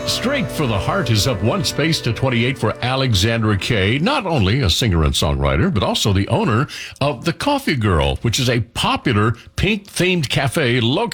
Straight for the Heart is up one space to 28 for Alexandra Kay, not only a singer and songwriter, but also the owner of The Coffee Girl, which is a popular pink-themed cafe located